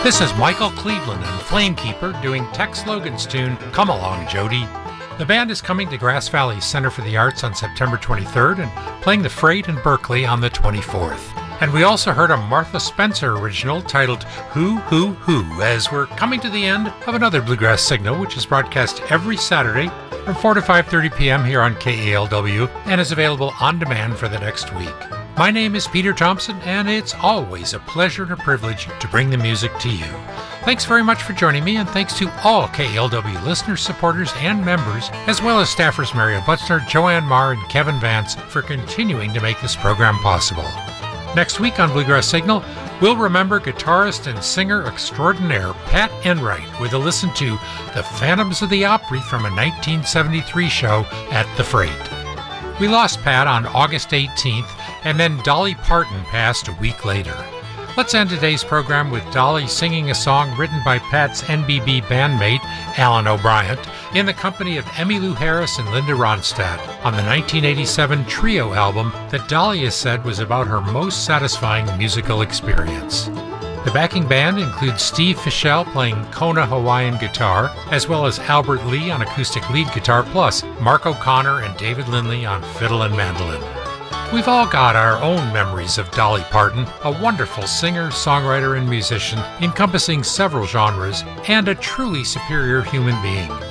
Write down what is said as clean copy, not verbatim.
This is Michael Cleveland and Flamekeeper doing Tex Logan's tune, Come Along Jody. The band is coming to Grass Valley Center for the Arts on September 23rd and playing the Freight in Berkeley on the 24th. And we also heard a Martha Spencer original titled Who, as we're coming to the end of another Bluegrass Signal, which is broadcast every Saturday from 4 to 5:30 p.m. here on KALW and is available on demand for the next week. My name is Peter Thompson, and it's always a pleasure and a privilege to bring the music to you. Thanks very much for joining me, and thanks to all KALW listeners, supporters, and members, as well as staffers Mario Butzner, Joanne Marr, and Kevin Vance for continuing to make this program possible. Next week on Bluegrass Signal, we'll remember guitarist and singer extraordinaire Pat Enright with a listen to The Phantoms of the Opry from a 1973 show at the Freight. We lost Pat on August 18th, and then Dolly Parton passed a week later. Let's end today's program with Dolly singing a song written by Pat's NBB bandmate, Alan O'Brien, in the company of Emmylou Harris and Linda Ronstadt on the 1987 Trio album that Dolly has said was about her most satisfying musical experience. The backing band includes Steve Fischel playing Kona Hawaiian guitar, as well as Albert Lee on acoustic lead guitar, plus Mark O'Connor and David Lindley on fiddle and mandolin. We've all got our own memories of Dolly Parton, a wonderful singer, songwriter, and musician encompassing several genres, and a truly superior human being.